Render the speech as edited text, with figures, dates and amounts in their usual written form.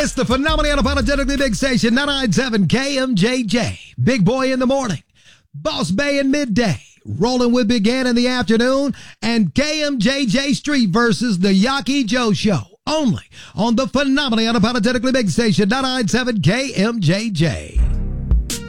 It's the phenomenally unapologetically big station, 997 KMJJ. Big Boy in the morning, Boss Bay in midday, Rolling with Big Ann in the afternoon, and KMJJ Street versus the Yaki Joe Show. Only on the phenomenally unapologetically big station, 997 KMJJ.